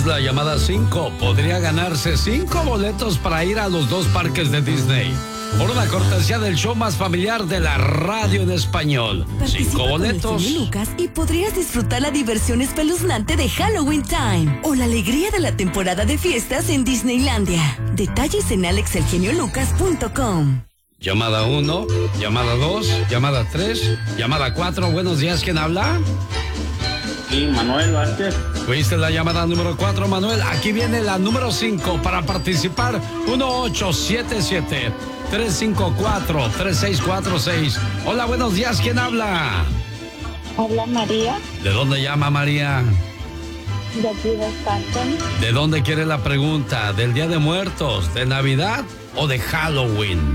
Es la llamada 5. Podría ganarse 5 boletos para ir a los 2 parques de Disney. Por una cortesía del show más familiar de la radio en español. 5 boletos. Con el genio Lucas y podrías disfrutar la diversión espeluznante de Halloween Time o la alegría de la temporada de fiestas en Disneylandia. Detalles en alexelgeniolucas.com. Llamada 1, llamada 2, llamada 3, llamada 4. Buenos días, ¿quién habla? Sí, Manuel Vázquez. Fuiste la llamada número 4, Manuel. Aquí viene la número 5 para participar. 1877-354-3646. Hola, buenos días, ¿quién habla? Habla María. ¿De dónde llama María? De aquí de Stanton. ¿De dónde quiere la pregunta? ¿Del Día de Muertos, de Navidad o de Halloween?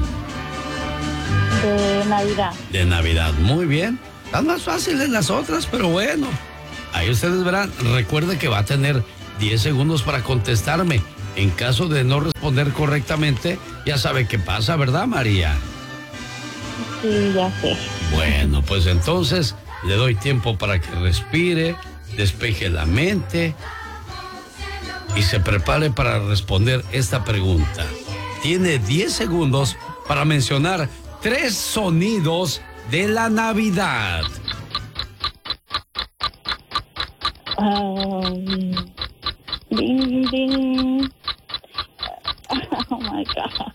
De Navidad. De Navidad, muy bien. Están más fáciles las otras, pero bueno. Ahí ustedes verán. Recuerde que va a tener 10 segundos para contestarme. En caso de no responder correctamente, ya sabe qué pasa, ¿verdad, María? Sí, ya sé. Bueno, pues entonces le doy tiempo para que respire, despeje la mente y se prepare para responder esta pregunta. Tiene 10 segundos para mencionar 3 sonidos de la Navidad. Ding, ding. Oh my God.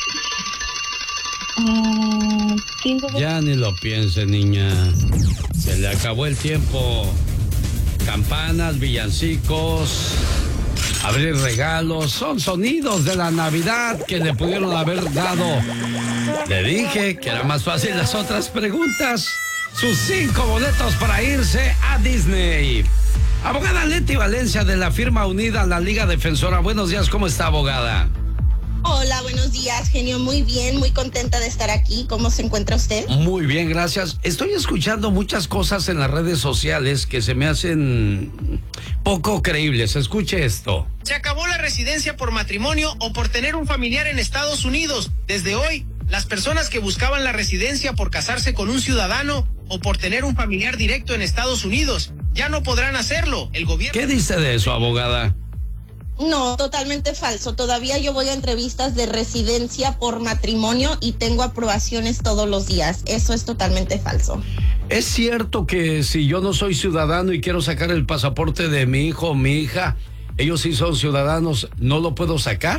Ya ni lo piense, niña. Se le acabó el tiempo. Campanas, villancicos, abrir regalos, son sonidos de la Navidad que le pudieron haber dado. Le dije que era más fácil las otras preguntas. Sus 5 boletos para irse a Disney. Abogada Leti Valencia de la firma unida a la Liga Defensora. Buenos días, ¿cómo está, abogada? Hola, buenos días, genio. Muy bien, muy contenta de estar aquí. ¿Cómo se encuentra usted? Muy bien, gracias. Estoy escuchando muchas cosas en las redes sociales que se me hacen poco creíbles. Escuche esto. Se acabó la residencia por matrimonio o por tener un familiar en Estados Unidos. Desde hoy, las personas que buscaban la residencia por casarse con un ciudadano o por tener un familiar directo en Estados Unidos ya no podrán hacerlo. El gobierno... ¿Qué dice de eso, abogada? No, totalmente falso. Todavía yo voy a entrevistas de residencia por matrimonio y tengo aprobaciones todos los días. Eso es totalmente falso. ¿Es cierto que si yo no soy ciudadano y quiero sacar el pasaporte de mi hijo o mi hija, ellos sí son ciudadanos, no lo puedo sacar?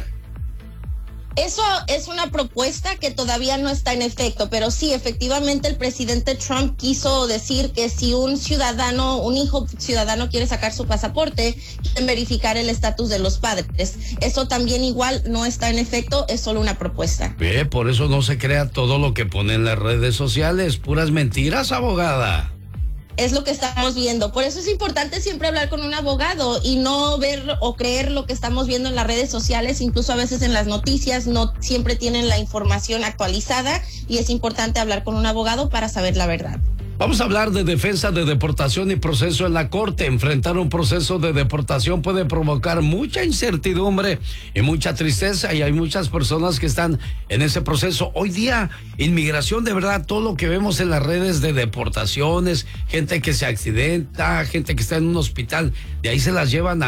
Eso es una propuesta que todavía no está en efecto, pero sí, efectivamente el presidente Trump quiso decir que si un ciudadano, un hijo ciudadano quiere sacar su pasaporte, quieren verificar el estatus de los padres. Eso también igual no está en efecto, es solo una propuesta. Por eso no se crea todo lo que ponen en las redes sociales, puras mentiras, abogada. Es lo que estamos viendo. Por eso es importante siempre hablar con un abogado y no ver o creer lo que estamos viendo en las redes sociales. Incluso a veces en las noticias no siempre tienen la información actualizada y es importante hablar con un abogado para saber la verdad. Vamos a hablar de defensa de deportación y proceso en la corte. Enfrentar un proceso de deportación puede provocar mucha incertidumbre y mucha tristeza, y hay muchas personas que están en ese proceso. Hoy día, inmigración, de verdad, todo lo que vemos en las redes de deportaciones, gente que se accidenta, gente que está en un hospital, de ahí se las llevan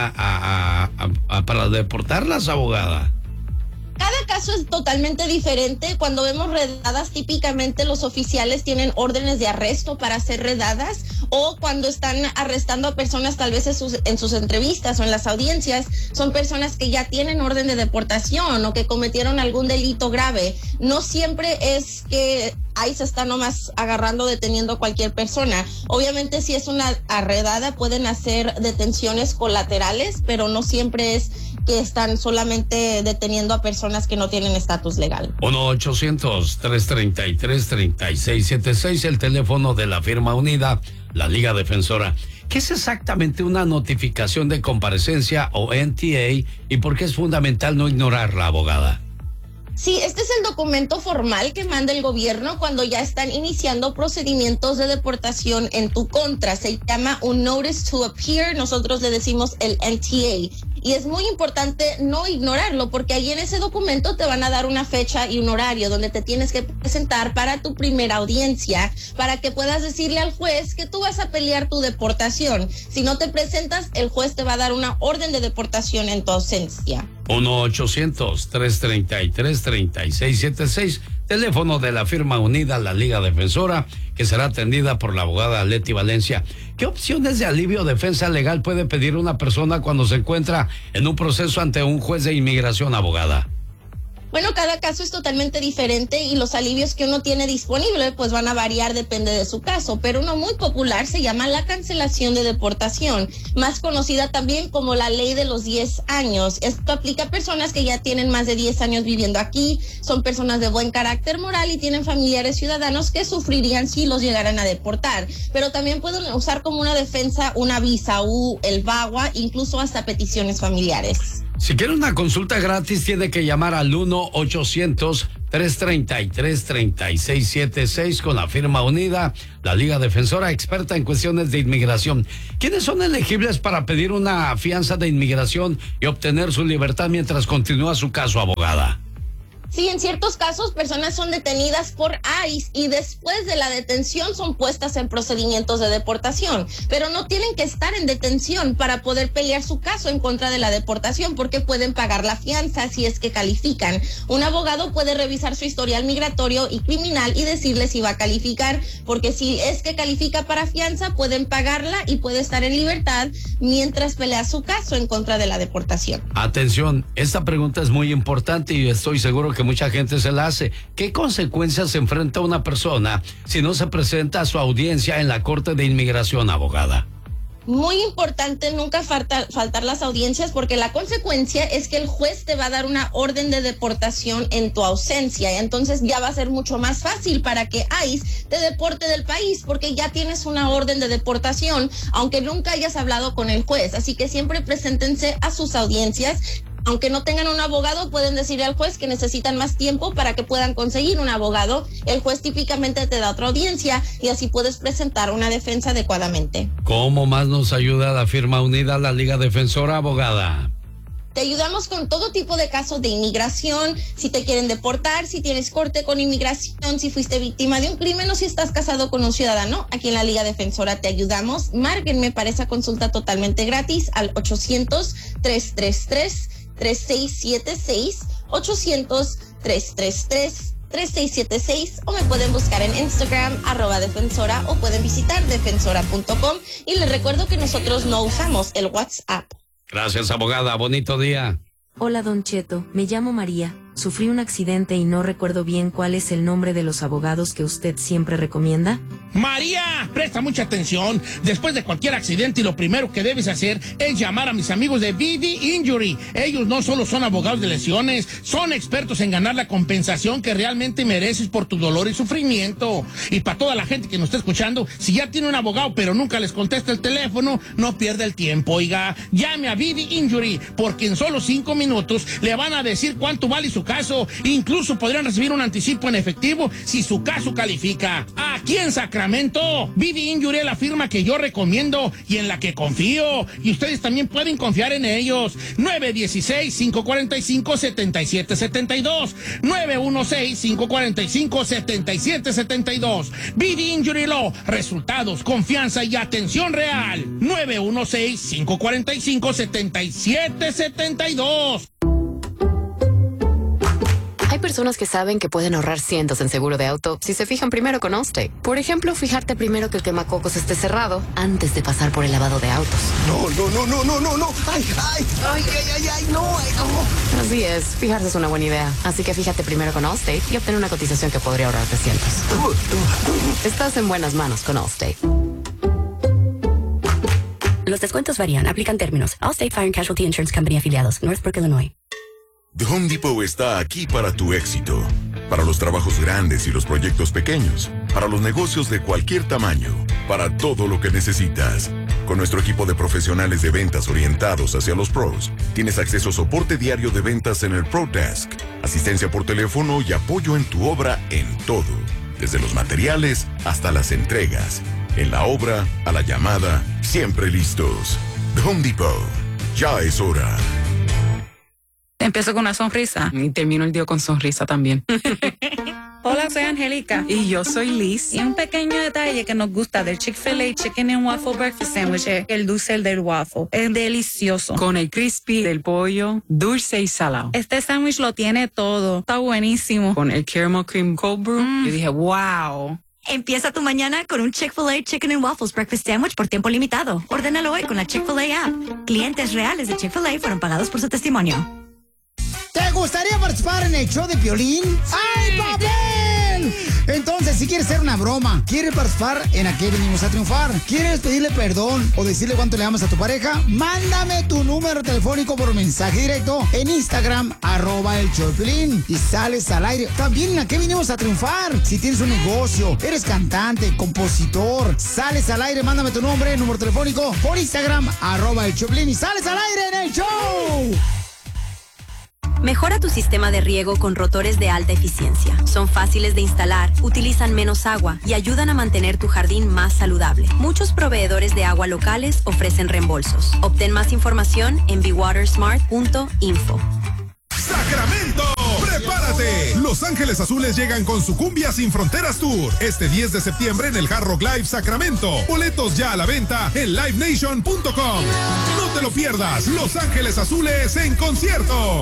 para deportarlas, abogada. Cada caso es totalmente diferente. Cuando vemos redadas, típicamente los oficiales tienen órdenes de arresto para hacer redadas, o cuando están arrestando a personas tal vez en sus entrevistas o en las audiencias, son personas que ya tienen orden de deportación o que cometieron algún delito grave. No siempre es que ahí se está nomás agarrando, deteniendo a cualquier persona. Obviamente si es una redada pueden hacer detenciones colaterales, pero no siempre es que están solamente deteniendo a personas que no tienen estatus legal. 1-800-333-3676, el teléfono de la firma unida, la Liga Defensora. ¿Qué es exactamente una notificación de comparecencia o NTA y por qué es fundamental no ignorarla, abogada? Sí, este es el documento formal que manda el gobierno cuando ya están iniciando procedimientos de deportación en tu contra. Se llama un Notice to Appear, nosotros le decimos el NTA. Y es muy importante no ignorarlo, porque ahí en ese documento te van a dar una fecha y un horario donde te tienes que presentar para tu primera audiencia, para que puedas decirle al juez que tú vas a pelear tu deportación. Si no te presentas, el juez te va a dar una orden de deportación en tu ausencia. 1-800-333-3676, teléfono de la firma unida, la Liga Defensora, que será atendida por la abogada Leti Valencia. ¿Qué opciones de alivio o defensa legal puede pedir una persona cuando se encuentra en un proceso ante un juez de inmigración, abogada? Bueno, cada caso es totalmente diferente y los alivios que uno tiene disponible pues van a variar, depende de su caso, pero uno muy popular se llama la cancelación de deportación, más conocida también como la ley de los 10 años. Esto aplica a personas que ya tienen más de 10 años viviendo aquí, son personas de buen carácter moral y tienen familiares ciudadanos que sufrirían si los llegaran a deportar, pero también pueden usar como una defensa una visa U, el VAWA, incluso hasta peticiones familiares. Si quiere una consulta gratis, tiene que llamar al 1-800-333-3676 con la firma unida, la Liga Defensora, experta en cuestiones de inmigración. ¿Quiénes son elegibles para pedir una fianza de inmigración y obtener su libertad mientras continúa su caso, abogada? Sí, en ciertos casos personas son detenidas por ICE y después de la detención son puestas en procedimientos de deportación, pero no tienen que estar en detención para poder pelear su caso en contra de la deportación, porque pueden pagar la fianza si es que califican. Un abogado puede revisar su historial migratorio y criminal y decirle si va a calificar, porque si es que califica para fianza pueden pagarla y puede estar en libertad mientras pelea su caso en contra de la deportación. Atención, esta pregunta es muy importante y estoy seguro que mucha gente se la hace. ¿Qué consecuencias enfrenta una persona si no se presenta a su audiencia en la Corte de Inmigración, abogada? Muy importante nunca faltar las audiencias, porque la consecuencia es que el juez te va a dar una orden de deportación en tu ausencia, y entonces ya va a ser mucho más fácil para que ICE te deporte del país, porque ya tienes una orden de deportación, aunque nunca hayas hablado con el juez. Así que siempre preséntense a sus audiencias. Aunque no tengan un abogado, pueden decirle al juez que necesitan más tiempo para que puedan conseguir un abogado. El juez típicamente te da otra audiencia y así puedes presentar una defensa adecuadamente. ¿Cómo más nos ayuda la firma unida, la Liga Defensora, abogada? Te ayudamos con todo tipo de casos de inmigración, si te quieren deportar, si tienes corte con inmigración, si fuiste víctima de un crimen o si estás casado con un ciudadano. Aquí en la Liga Defensora te ayudamos. Márquenme para esa consulta totalmente gratis al 800-333-3676, 800-333-3676, o me pueden buscar en Instagram @defensora, o pueden visitar defensora.com, y les recuerdo que nosotros no usamos el WhatsApp. Gracias, abogada. Bonito día. Hola, Don Cheto. Me llamo María. Sufrí un accidente y no recuerdo bien cuál es el nombre de los abogados que usted siempre recomienda. María, presta mucha atención. Después de cualquier accidente, lo primero que debes hacer es llamar a mis amigos de BD Injury. Ellos no solo son abogados de lesiones, son expertos en ganar la compensación que realmente mereces por tu dolor y sufrimiento. Y para toda la gente que nos está escuchando, si ya tiene un abogado pero nunca les contesta el teléfono, no pierda el tiempo, oiga. Llame a BD Injury, porque en solo 5 minutos le van a decir cuánto vale su caso. Incluso podrían recibir un anticipo en efectivo si su caso califica. Aquí en Sacramento, BD Injury es la firma que yo recomiendo y en la que confío. Y ustedes también pueden confiar en ellos. 916-545-7772. 916-545-7772. BD Injury Law. Resultados, confianza y atención real. 916-545-7772. Hay personas que saben que pueden ahorrar cientos en seguro de auto si se fijan primero con Allstate. Por ejemplo, fijarte primero que el quemacocos esté cerrado antes de pasar por el lavado de autos. No. Ay, no. Así es, fijarse es una buena idea. Así que fíjate primero con Allstate y obtén una cotización que podría ahorrarte cientos. Estás en buenas manos con Allstate. Los descuentos varían, aplican términos. Allstate Fire and Casualty Insurance Company afiliados, Northbrook, Illinois. The Home Depot está aquí para tu éxito, para los trabajos grandes y los proyectos pequeños, para los negocios de cualquier tamaño, para todo lo que necesitas. Con nuestro equipo de profesionales de ventas orientados hacia los pros, tienes acceso a soporte diario de ventas en el Pro Desk, asistencia por teléfono y apoyo en tu obra en todo, desde los materiales hasta las entregas. En la obra, a la llamada, siempre listos. The Home Depot. Ya es hora Empiezo con una sonrisa y termino el día con sonrisa también. Hola, soy Angélica. Y yo soy Liz. Y un pequeño detalle que nos gusta del Chick-fil-A Chicken and Waffle Breakfast Sandwich es el dulce del waffle. Es delicioso. Con el crispy del pollo, dulce y salado. Este sándwich lo tiene todo. Está buenísimo. Con el caramel cream cold brew, yo dije, wow. Empieza tu mañana con un Chick-fil-A Chicken and Waffles Breakfast Sandwich por tiempo limitado. Ordénalo hoy con la Chick-fil-A app. Clientes reales de Chick-fil-A fueron pagados por su testimonio. ¿Te gustaría participar en el show de Piolín? ¡Ay, papel! Entonces, si quieres hacer una broma, quieres participar en ¿A qué venimos a triunfar? ¿Quieres pedirle perdón o decirle cuánto le amas a tu pareja? Mándame tu número telefónico por mensaje directo en Instagram, @el show de Piolín, y sales al aire. También en ¿A qué venimos a triunfar? Si tienes un negocio, eres cantante, compositor, sales al aire, mándame tu nombre, número telefónico por Instagram, @el show de Piolín, y sales al aire en el show. Mejora tu sistema de riego con rotores de alta eficiencia. Son fáciles de instalar, utilizan menos agua y ayudan a mantener tu jardín más saludable. Muchos proveedores de agua locales ofrecen reembolsos. Obtén más información en bewatersmart.info. ¡Sacramento! ¡Prepárate! Los Ángeles Azules llegan con su Cumbia Sin Fronteras Tour este 10 de septiembre en el Hard Rock Live Sacramento. Boletos ya a la venta en livenation.com. No te lo pierdas. Los Ángeles Azules en concierto.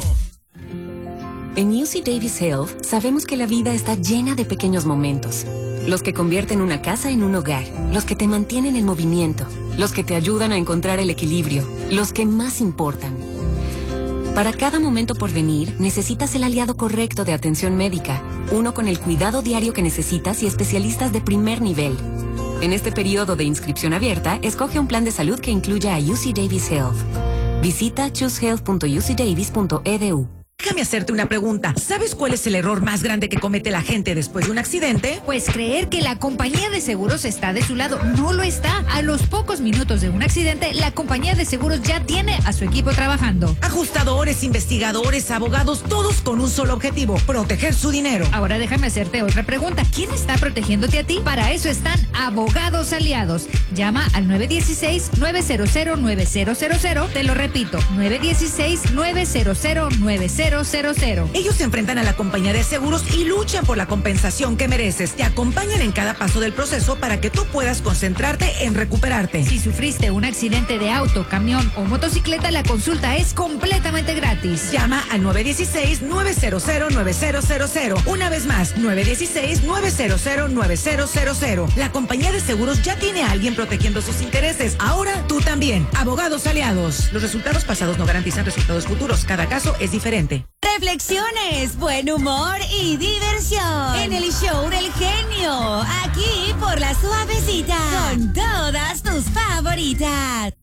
En UC Davis Health sabemos que la vida está llena de pequeños momentos. Los que convierten una casa en un hogar, los que te mantienen en movimiento, los que te ayudan a encontrar el equilibrio, los que más importan. Para cada momento por venir, necesitas el aliado correcto de atención médica, uno con el cuidado diario que necesitas y especialistas de primer nivel. En este periodo de inscripción abierta, escoge un plan de salud que incluya a UC Davis Health. Visita choosehealth.ucdavis.edu. Déjame hacerte una pregunta. ¿Sabes cuál es el error más grande que comete la gente después de un accidente? Pues creer que la compañía de seguros está de su lado. No lo está. A los pocos minutos de un accidente, la compañía de seguros ya tiene a su equipo trabajando. Ajustadores, investigadores, abogados, todos con un solo objetivo: proteger su dinero. Ahora déjame hacerte otra pregunta. ¿Quién está protegiéndote a ti? Para eso están Abogados Aliados. Llama al 916-900-9000. Te lo repito, 916-900-9000. Ellos se enfrentan a la compañía de seguros y luchan por la compensación que mereces. Te acompañan en cada paso del proceso para que tú puedas concentrarte en recuperarte. Si sufriste un accidente de auto, camión o motocicleta, la consulta es completamente gratis. Llama al 916-900-9000. Una vez más, 916-900-9000. La compañía de seguros ya tiene a alguien protegiendo sus intereses. Ahora tú también. Abogados Aliados. Los resultados pasados no garantizan resultados futuros. Cada caso es diferente. Reflexiones, buen humor y diversión en el show del genio, aquí por La Suavecita, con todas tus favoritas.